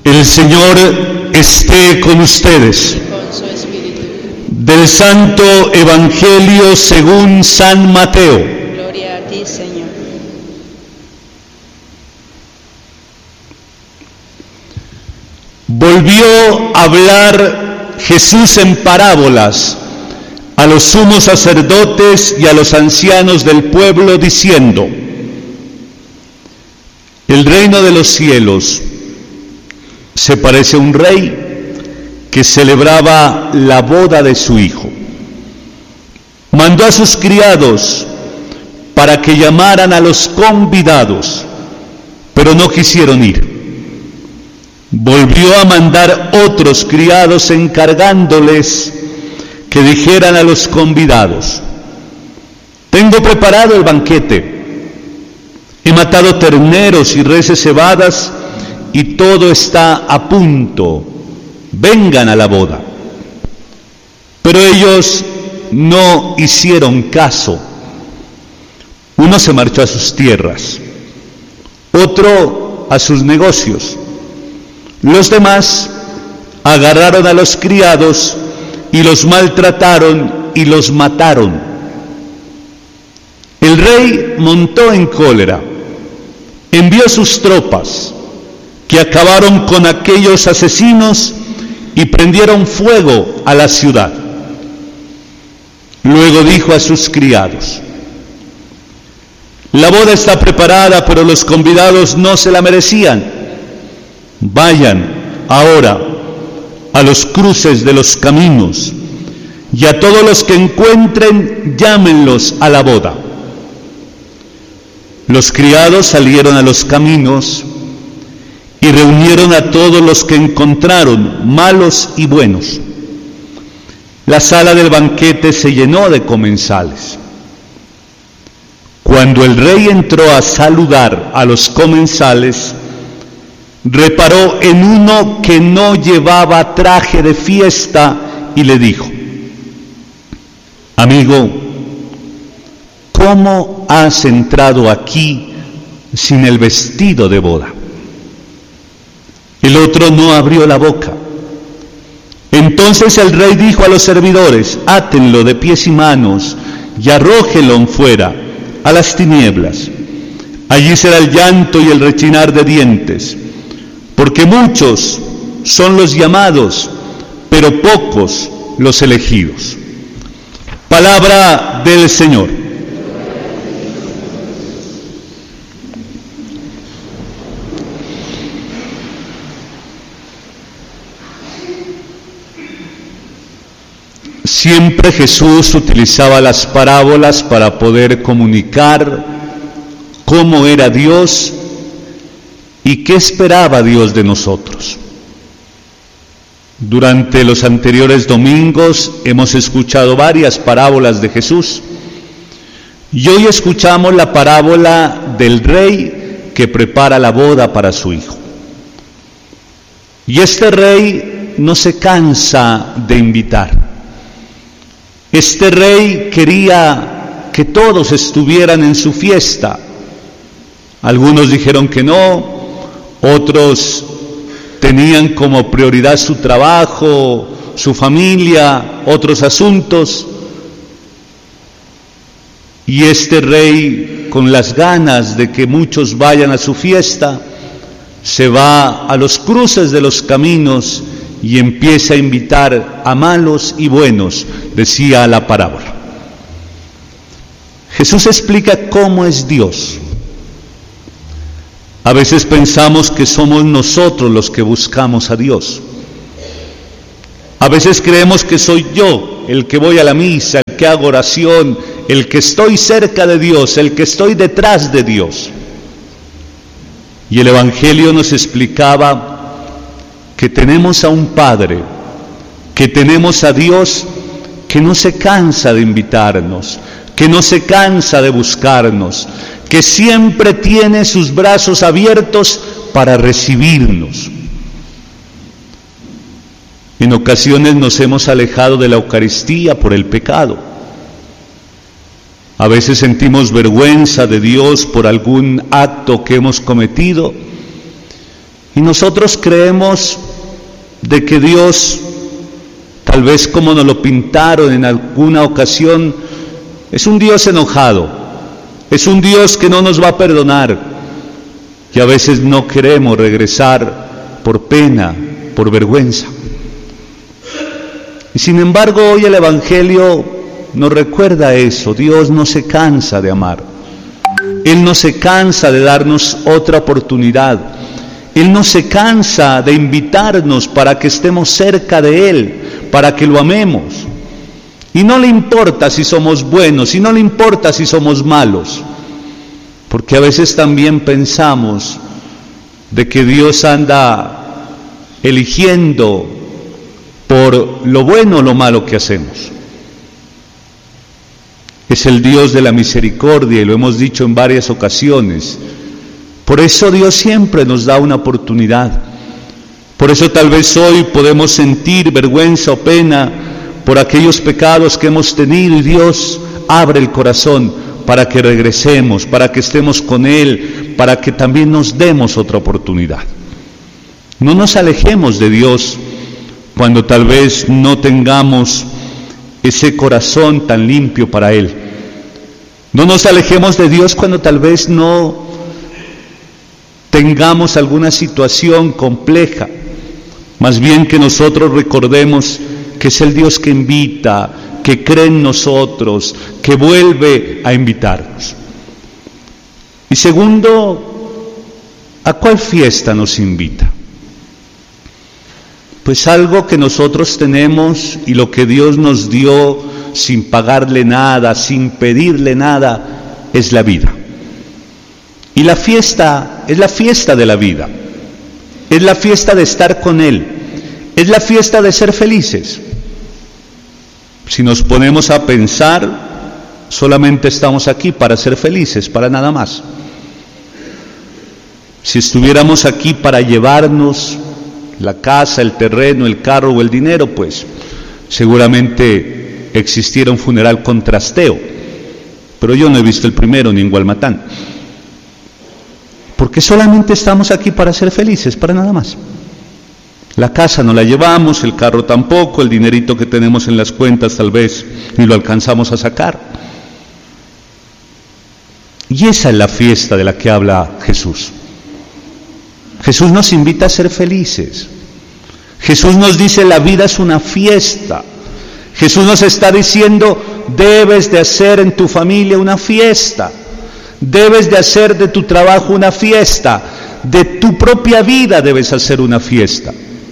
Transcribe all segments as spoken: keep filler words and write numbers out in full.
El Señor esté con ustedes. Y con su espíritu. Del Santo Evangelio según San Mateo. Gloria a ti, Señor. Volvió a hablar Jesús en parábolas a los sumos sacerdotes y a los ancianos del pueblo, diciendo: el reino de los cielos se parece a un rey que celebraba la boda de su hijo. Mandó a sus criados para que llamaran a los convidados, pero no quisieron ir. Volvió a mandar otros criados encargándoles que dijeran a los convidados: tengo preparado el banquete, he matado terneros y reses cebadas y todo está a punto, vengan a la boda. Pero ellos no hicieron caso. Uno se marchó a sus tierras, otro a sus negocios. Los demás agarraron a los criados y los maltrataron y los mataron. El rey montó en cólera, envió sus tropas, que acabaron con aquellos asesinos y prendieron fuego a la ciudad. Luego dijo a sus criados: la boda está preparada, pero los convidados no se la merecían. Vayan ahora a los cruces de los caminos y a todos los que encuentren, llámenlos a la boda. Los criados salieron a los caminos y reunieron a todos los que encontraron, malos y buenos. La sala del banquete se llenó de comensales. Cuando el rey entró a saludar a los comensales, reparó en uno que no llevaba traje de fiesta y le dijo: amigo, ¿cómo has entrado aquí sin el vestido de boda? El otro no abrió la boca. Entonces el rey dijo a los servidores: átenlo de pies y manos y arrójenlo fuera a las tinieblas. Allí será el llanto y el rechinar de dientes, porque muchos son los llamados, pero pocos los elegidos. Palabra del Señor. Siempre Jesús utilizaba las parábolas para poder comunicar cómo era Dios y qué esperaba Dios de nosotros. Durante los anteriores domingos hemos escuchado varias parábolas de Jesús y hoy escuchamos la parábola del rey que prepara la boda para su hijo. Y este rey no se cansa de invitar. Este rey quería que todos estuvieran en su fiesta. Algunos dijeron que no, otros tenían como prioridad su trabajo, su familia, otros asuntos. Y este rey, con las ganas de que muchos vayan a su fiesta, se va a los cruces de los caminos y empieza a invitar a malos y buenos, decía la parábola. Jesús explica cómo es Dios. A veces pensamos que somos nosotros los que buscamos a Dios. A veces creemos que soy yo el que voy a la misa, el que hago oración, el que estoy cerca de Dios, el que estoy detrás de Dios. Y el Evangelio nos explicaba que tenemos a un Padre, que tenemos a Dios que no se cansa de invitarnos, que no se cansa de buscarnos, que siempre tiene sus brazos abiertos para recibirnos. En ocasiones nos hemos alejado de la Eucaristía por el pecado. A veces sentimos vergüenza de Dios por algún acto que hemos cometido Y nosotros creemos de que Dios, tal vez como nos lo pintaron en alguna ocasión, es un Dios enojado, es un Dios que no nos va a perdonar, y a veces no queremos regresar por pena, por vergüenza. Y sin embargo hoy el Evangelio nos recuerda eso. Dios no se cansa de amar, Él no se cansa de darnos otra oportunidad, Él no se cansa de invitarnos para que estemos cerca de Él, para que lo amemos. Y no le importa si somos buenos, y no le importa si somos malos, porque a veces también pensamos de que Dios anda eligiendo por lo bueno o lo malo que hacemos. Es el Dios de la misericordia, y lo hemos dicho en varias ocasiones. Por eso Dios siempre nos da una oportunidad. Por eso tal vez hoy podemos sentir vergüenza o pena por aquellos pecados que hemos tenido, y Dios abre el corazón para que regresemos, para que estemos con Él, para que también nos demos otra oportunidad. No nos alejemos de Dios cuando tal vez no tengamos ese corazón tan limpio para Él. No nos alejemos de Dios cuando tal vez no tengamos alguna situación compleja. Más bien que nosotros recordemos que es el Dios que invita, que cree en nosotros, que vuelve a invitarnos. Y segundo, ¿a cuál fiesta nos invita? Pues algo que nosotros tenemos y lo que Dios nos dio sin pagarle nada, sin pedirle nada, es la vida. Y la fiesta es la fiesta de la vida, es la fiesta de estar con Él, es la fiesta de ser felices. Si nos ponemos a pensar, solamente estamos aquí para ser felices, para nada más. Si estuviéramos aquí para llevarnos la casa, el terreno, el carro o el dinero, pues seguramente existiera un funeral con trasteo, pero yo no he visto el primero ni en Gualmatán, porque solamente estamos aquí para ser felices, para nada más. La casa no la llevamos, el carro tampoco, el dinerito que tenemos en las cuentas tal vez ni lo alcanzamos a sacar. Y esa es la fiesta de la que habla Jesús. Jesús nos invita a ser felices. Jesús nos dice, la vida es una fiesta. Jesús nos está diciendo, debes de hacer en tu familia una fiesta. Debes de hacer de tu trabajo una fiesta. De tu propia vida debes hacer una fiesta.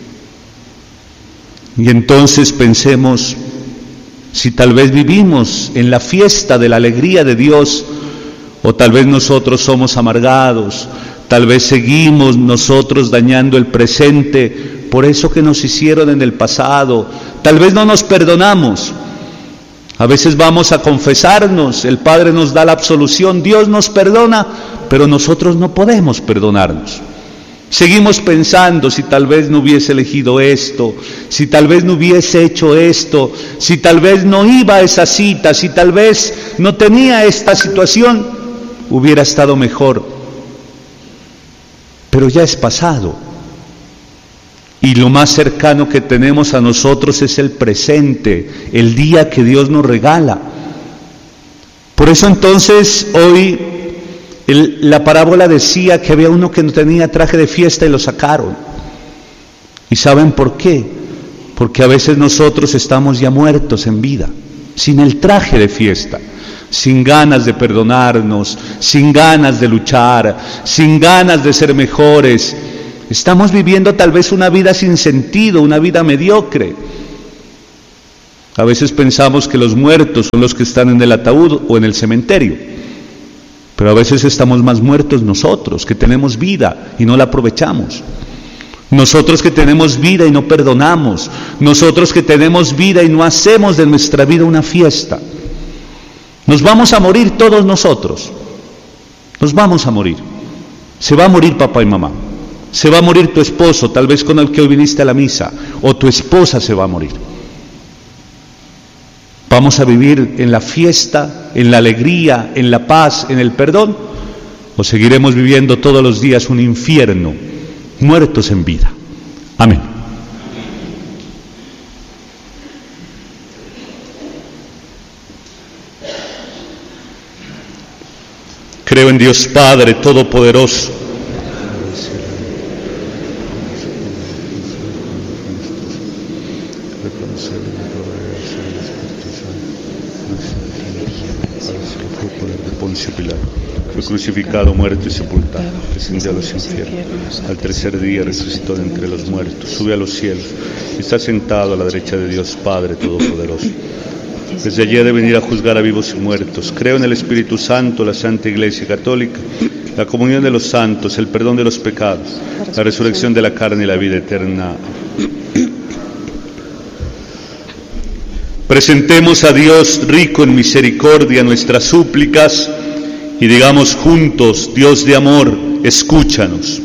Y entonces pensemos, si tal vez vivimos en la fiesta de la alegría de Dios, o tal vez nosotros somos amargados, tal vez seguimos nosotros dañando el presente por eso que nos hicieron en el pasado, tal vez no nos perdonamos. A veces vamos a confesarnos, el Padre nos da la absolución, Dios nos perdona, pero nosotros no podemos perdonarnos. Seguimos pensando, si tal vez no hubiese elegido esto, si tal vez no hubiese hecho esto, si tal vez no iba a esa cita, si tal vez no tenía esta situación, hubiera estado mejor. Pero ya es pasado. Y lo más cercano que tenemos a nosotros es el presente, el día que Dios nos regala. Por eso entonces hoy el, la parábola decía que había uno que no tenía traje de fiesta y lo sacaron. ¿Y saben por qué? Porque a veces nosotros estamos ya muertos en vida, sin el traje de fiesta, sin ganas de perdonarnos, sin ganas de luchar, sin ganas de ser mejores. Estamos viviendo tal vez una vida sin sentido, una vida mediocre. A veces pensamos que los muertos son los que están en el ataúd o en el cementerio, pero a veces estamos más muertos nosotros, que tenemos vida y no la aprovechamos. Nosotros que tenemos vida y no perdonamos, nosotros que tenemos vida y no hacemos de nuestra vida una fiesta. Nos vamos a morir todos nosotros, nos vamos a morir. Se va a morir papá y mamá. Se va a morir tu esposo, tal vez con el que hoy viniste a la misa, o tu esposa se va a morir. ¿Vamos a vivir en la fiesta, en la alegría, en la paz, en el perdón? ¿O seguiremos viviendo todos los días un infierno muertos en vida. Amén. Creo en Dios Padre Todopoderoso, fue crucificado, muerto y sepultado, descendió a los infiernos, al tercer día resucitó de entre los muertos, sube a los cielos y está sentado a la derecha de Dios Padre Todopoderoso. Desde allí ha de venir a juzgar a vivos y muertos. Creo en el Espíritu Santo, la Santa Iglesia Católica, la comunión de los santos, el perdón de los pecados, la resurrección de la carne y la vida eterna. Presentemos a Dios rico en misericordia nuestras súplicas y digamos juntos: Dios de amor, escúchanos.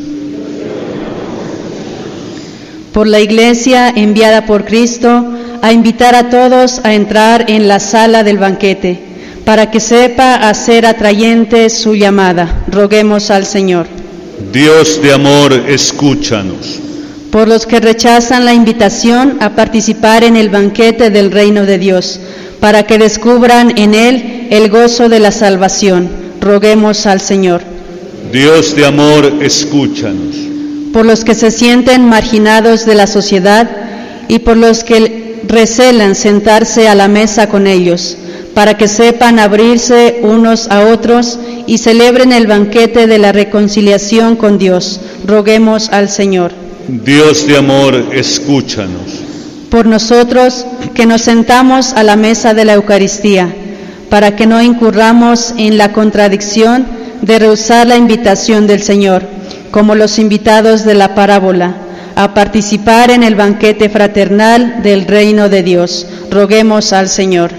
Por la Iglesia enviada por Cristo a invitar a todos a entrar en la sala del banquete, para que sepa hacer atrayente su llamada, roguemos al Señor. Dios de amor, escúchanos. Por los que rechazan la invitación a participar en el banquete del reino de Dios, para que descubran en él el gozo de la salvación, roguemos al Señor. Dios de amor, escúchanos. Por los que se sienten marginados de la sociedad y por los que recelan sentarse a la mesa con ellos, para que sepan abrirse unos a otros y celebren el banquete de la reconciliación con Dios, roguemos al Señor. Dios de amor, escúchanos. Por nosotros que nos sentamos a la mesa de la Eucaristía, para que no incurramos en la contradicción de rehusar la invitación del Señor, como los invitados de la parábola, a participar en el banquete fraternal del reino de Dios, roguemos al Señor.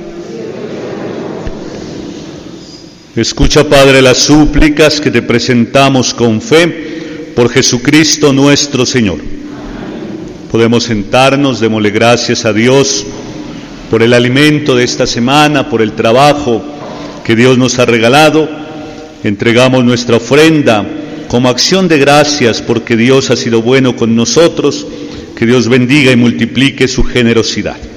Escucha, Padre, las súplicas que te presentamos con fe por Jesucristo nuestro Señor. Podemos sentarnos, démosle gracias a Dios por el alimento de esta semana, por el trabajo que Dios nos ha regalado. Entregamos nuestra ofrenda como acción de gracias porque Dios ha sido bueno con nosotros. Que Dios bendiga y multiplique su generosidad.